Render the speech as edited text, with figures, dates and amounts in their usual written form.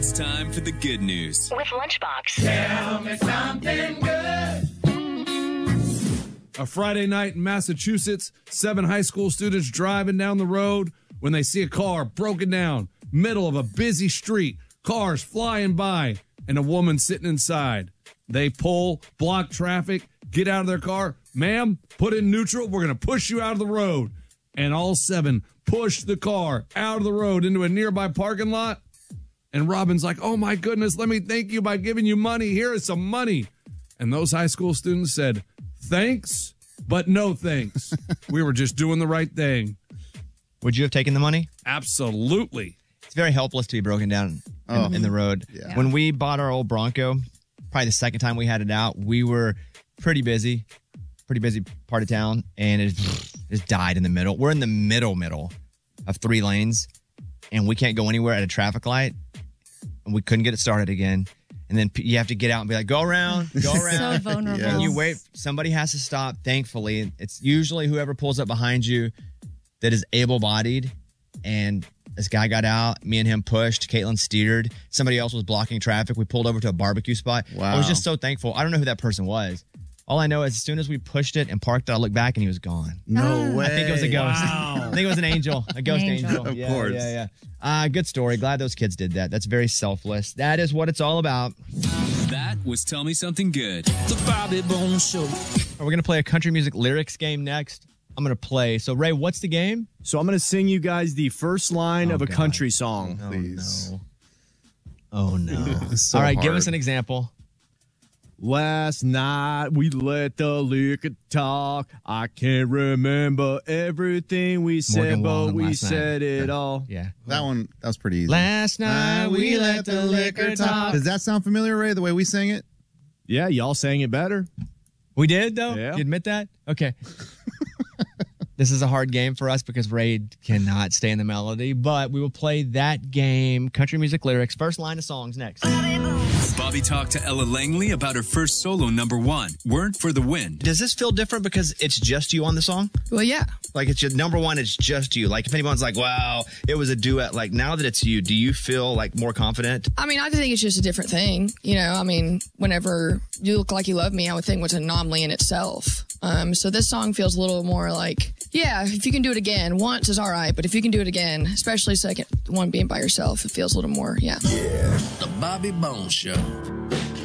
It's time for the good news with Lunchbox. Tell me something good. A Friday night in Massachusetts, 7 high school students driving down the road when they see a car broken down, middle of a busy street, cars flying by, and a woman sitting inside. They pull, block traffic, get out of their car. Ma'am, put in neutral. We're going to push you out of the road. And all 7 push the car out of the road into a nearby parking lot. And Robin's like, oh my goodness, let me thank you by giving you money. Here is some money. And those high school students said, thanks, but no thanks. We were just doing the right thing. Would you have taken the money? Absolutely. It's very helpless to be broken down in the road. Yeah. When we bought our old Bronco, probably the second time we had it out, we were pretty busy part of town, and it just died in the middle. We're in the middle of 3 lanes, and we can't go anywhere at a traffic light, and we couldn't get it started again. And then you have to get out and be like, go around. So vulnerable. Yes. And you wait. Somebody has to stop, thankfully. It's usually whoever pulls up behind you that is able-bodied. And this guy got out. Me and him pushed. Caitlin steered. Somebody else was blocking traffic. We pulled over to a barbecue spot. Wow. I was just so thankful. I don't know who that person was. All I know is as soon as we pushed it and parked it, I looked back and he was gone. No way. I think it was a ghost. Wow. I think it was an angel. A ghost angel. Of course. Yeah. Good story. Glad those kids did that. That's very selfless. That is what it's all about. That was Tell Me Something Good. The Bobby Bones Show. We're going to play a country music lyrics game next. I'm going to play. So, Ray, what's the game? So I'm going to sing you guys the first line of a God. country song. Please. Oh, no. So All right, give hard. us an example. Last night we let the liquor talk. I can't remember everything we said, Morgan but Wallen, we Last Night. said it all. Yeah. That was pretty easy. Last night we let the liquor talk. Does that sound familiar, Ray, the way we sang it? Yeah, y'all sang it better. We did, though? Yeah. You admit that? Okay. This is a hard game for us because Ray cannot stay in the melody, but we will play that game. Country music lyrics. First line of songs next. Bobby talked to Ella Langley about her first solo #1, Weren't for the Win. Does this feel different because it's just you on the song? Well, yeah. Like it's your #1, it's just you. Like if anyone's like, wow, it was a duet. Like now that it's you, do you feel like more confident? I mean, I think it's just a different thing. You know, I mean, whenever You Look Like You Love Me, I would think was an anomaly in itself. So this song feels a little more like, yeah, if you can do it again, once is all right. But if you can do it again, especially second one being by yourself, it feels a little more, yeah. The Bobby Bones Show.